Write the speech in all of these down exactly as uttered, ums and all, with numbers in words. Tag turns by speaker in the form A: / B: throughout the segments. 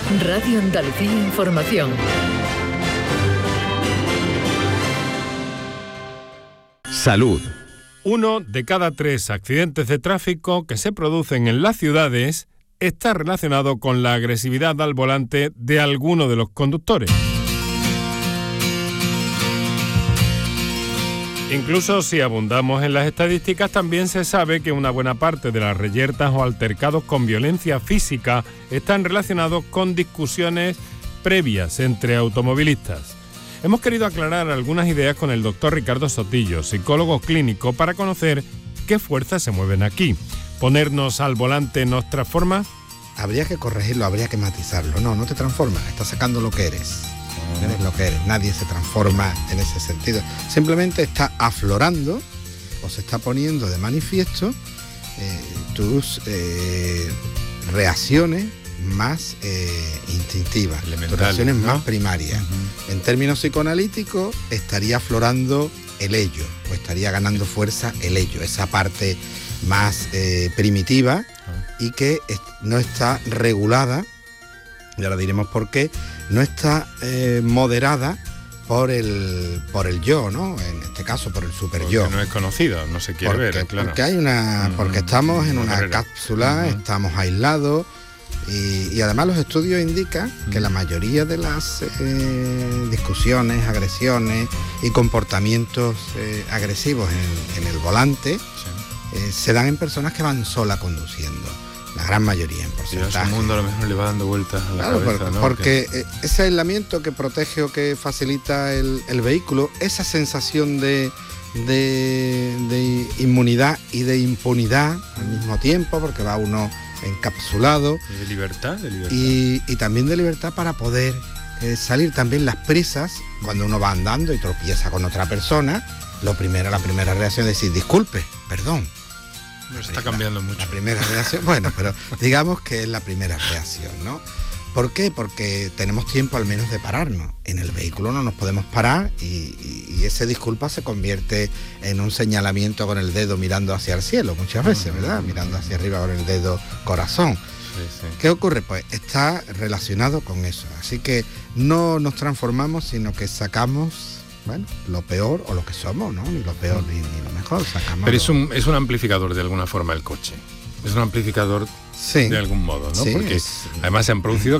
A: Radio Andalucía Información.
B: Salud.
C: Uno de cada tres accidentes de tráfico que se producen en las ciudades está relacionado con la agresividad al volante de alguno de los conductores. Incluso si abundamos en las estadísticas, también se sabe que una buena parte de las reyertas o altercados con violencia física están relacionados con discusiones previas entre automovilistas. Hemos querido aclarar algunas ideas con el doctor Ricardo Sotillo, psicólogo clínico, para conocer qué fuerzas se mueven aquí. ¿Ponernos al volante nos transforma?
D: Habría que corregirlo, habría que matizarlo. No, no te transforma, estás sacando lo que eres. Eres lo que eres, nadie se transforma en ese sentido. Simplemente está aflorando o se está poniendo de manifiesto eh, tus eh, reacciones más eh, instintivas, tus reacciones ¿no? más primarias. Uh-huh. En términos psicoanalíticos, estaría aflorando el ello, o estaría ganando fuerza el ello, esa parte más eh, primitiva uh-huh. y que est- no está regulada, y ahora diremos por qué, no está eh, moderada por el por el yo, ¿no? En este caso por el super yo.
C: Porque no es conocido, no se quiere
D: porque,
C: ver, claro.
D: Porque hay una, porque estamos en una
C: barrera.
D: cápsula,
C: Uh-huh.
D: estamos aislados y, y además los estudios indican uh-huh. que la mayoría de las eh, discusiones, agresiones y comportamientos eh, agresivos en, en el volante sí. eh, se dan en personas que van sola conduciendo. La gran mayoría en porcentaje.
C: Y a su mundo a lo mejor le va dando vueltas a la
D: claro,
C: cabeza,
D: porque,
C: ¿no?
D: porque
C: que...
D: ese aislamiento que protege o que facilita el, el vehículo, esa sensación de, de, de inmunidad y de impunidad al mismo tiempo, porque va uno encapsulado.
C: Y de libertad, de libertad.
D: Y, y también de libertad para poder eh, salir también las prisas cuando uno va andando y tropieza con otra persona. Lo primero, la primera reacción es decir, disculpe, perdón.
C: No está cambiando mucho.
D: La primera reacción, bueno, pero digamos que es la primera reacción, ¿no? ¿Por qué? Porque tenemos tiempo al menos de pararnos. En el vehículo no nos podemos parar y, y, y ese disculpa se convierte en un señalamiento con el dedo mirando hacia el cielo muchas veces, ¿verdad? Mirando hacia arriba con el dedo corazón.
C: Sí, sí.
D: ¿Qué ocurre? Pues está relacionado con eso. Así que no nos transformamos, sino que sacamos... Bueno, lo peor o lo que somos, ¿no? Ni lo peor ni, ni lo mejor, sacamos.
C: Pero es un, es un amplificador de alguna forma el coche. Es un amplificador
D: sí.
C: de algún modo, ¿no?
D: Sí,
C: porque
D: es...
C: además se han producido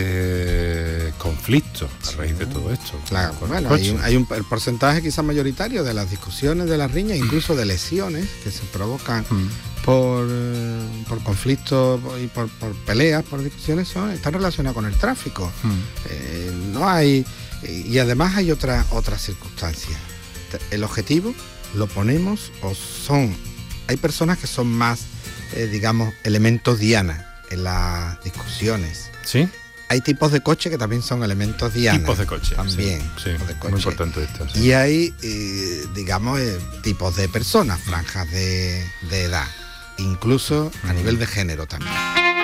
C: grandes conflictos a raíz de todo esto.
D: Claro, bueno, hay un, hay un el porcentaje quizás mayoritario de las discusiones, de las riñas, incluso de lesiones que se provocan mm. por, por conflictos y por, por peleas, por discusiones, son, están relacionadas con el tráfico. Mm. Eh, no hay... Y además hay otra otra circunstancia. El objetivo lo ponemos o son... Hay personas que son más, eh, digamos, elementos diana en las discusiones.
C: ¿Sí?
D: Hay tipos de coche que también son elementos diana.
C: Tipos de coche.
D: También.
C: Sí, sí,
D: de coche.
C: Muy importante esto. Sí.
D: Y hay, eh, digamos, eh, tipos de personas, franjas de, de edad. Incluso a nivel de género también.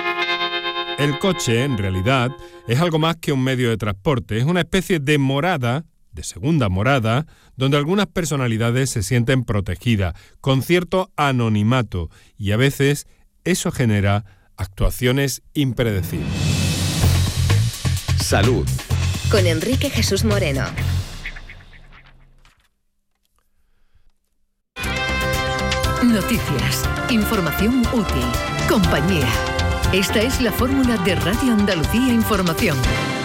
C: El coche, en realidad, es algo más que un medio de transporte. Es una especie de morada, de segunda morada, donde algunas personalidades se sienten protegidas, con cierto anonimato, y a veces eso genera actuaciones impredecibles.
B: Salud.
E: Con Enrique Jesús Moreno.
A: Noticias, información útil, compañía. Esta es la fórmula de Radio Andalucía Información.